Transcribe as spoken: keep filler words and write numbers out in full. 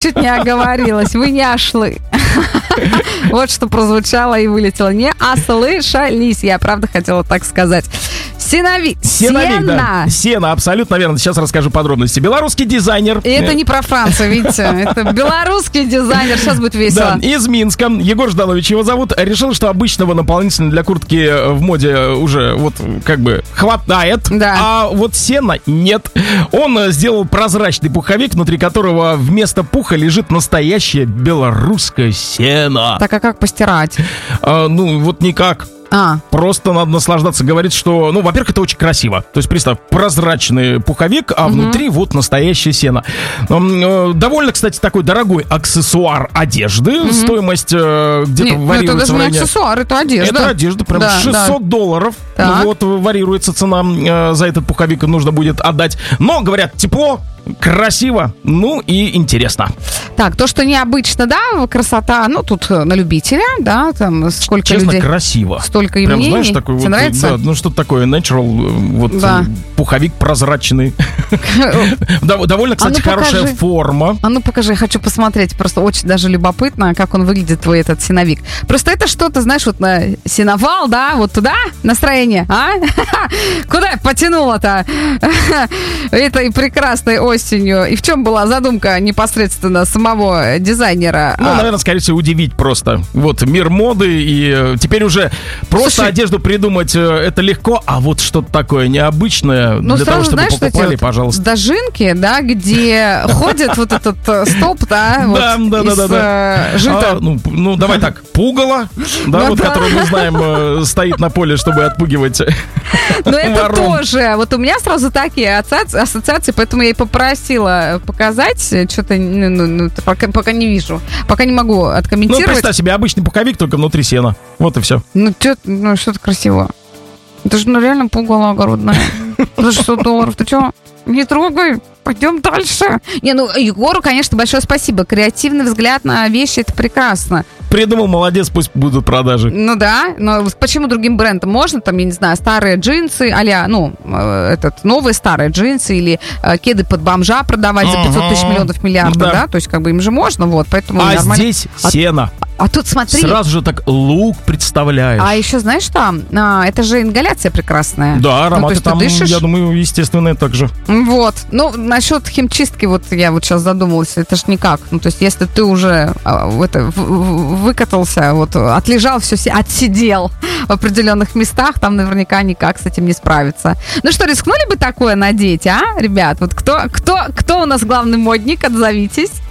чуть не оговорилась. Вы не ошлы. Вот что прозвучало и вылетело. Не ослышались. Я правда хотела так сказать. Сенови... Сеновик, Сена. Да. Сена, абсолютно верно. Сейчас расскажу подробности. Белорусский дизайнер. И это не про Францию, видите. Это белорусский дизайнер. Сейчас будет весело. Да, из Минска. Егор Жданович его зовут. Решил, что обычного наполнителя для куртки в моде уже вот как бы хватает. Да. А вот сена нет. Он сделал прозрачный пуховик, внутри которого вместо пуха лежит настоящее белорусское сено. Так, а как постирать? А, ну, вот никак. А. Просто надо наслаждаться. Говорит, что, ну, во-первых, это очень красиво. То есть, представь, прозрачный пуховик, а угу. внутри вот настоящее сено. Довольно, кстати, такой дорогой аксессуар одежды. Угу. Стоимость э, где-то Нет, варьируется. Это даже в не районе... аксессуар, это одежда. Это одежда, прям да, шестьсот да. долларов. Так. Вот, варьируется цена э, за этот пуховик, нужно будет отдать. Но, говорят, тепло, красиво, ну и интересно. Так, то, что необычно, да, красота, ну, тут на любителя, да, там сколько Честно, людей... красиво. Столько и прям, мнений. Знаешь, такой Тебе вот, нравится? Да, ну, что-то такое, natural, вот, да. пуховик прозрачный. Довольно, кстати, хорошая форма. А ну, покажи, я хочу посмотреть, просто очень даже любопытно, как он выглядит, твой этот сеновик. Просто это что-то, знаешь, вот на сеновал, да, вот туда настроение, а? Куда потянуло-то этой прекрасной осенью? И в чем была задумка непосредственно самого дизайнера? Ну, наверное, скорее всего, удивить просто. Вот, мир моды, и теперь уже просто Слушай, одежду придумать это легко, а вот что-то такое необычное ну, для того, чтобы знаешь, покупали, вот пожалуйста. Дожинки, да, где ходит вот этот столб, да, да, да, да, да, да. жита. А, ну, ну, давай так, пугало, да, вот, который мы знаем, стоит на поле, чтобы отпугивать. Но это тоже, вот у меня сразу такие ассоциации, поэтому я и попросила показать, что-то ну, ну, пока, пока не вижу, пока не могу откомментировать. Ну, представь себе, обычный пуховик, только внутри сена. Вот и все. Ну, что, ну, что-то красиво. Это же ну, реально пугало огородное. За шестьсот долларов. Ты что? Не трогай. Пойдем дальше. Не, ну, Егору, конечно, большое спасибо. Креативный взгляд на вещи — это прекрасно. Придумал, молодец, пусть будут продажи. Ну да, но почему другим брендам можно, там, я не знаю, старые джинсы, а-ля, ну, этот, новые старые джинсы или э, кеды под бомжа продавать за пятьсот тысяч миллионов миллиардов, да. да, то есть как бы им же можно, вот, поэтому а нормально. Здесь сено. А, а тут смотри. Сразу же так лук представляешь. А еще знаешь что? А, это же ингаляция прекрасная. Да, ароматы ну, там, дышишь... я думаю, естественные также. Вот, ну, насчет химчистки, вот я вот сейчас задумалась, это ж никак, ну, то есть если ты уже а, это, в, в, выкатался, вот, отлежал, все, отсидел в определенных местах, там наверняка никак с этим не справиться. Ну что, рискнули бы такое надеть, а, ребят? Вот кто, кто, кто у нас главный модник? Отзовитесь.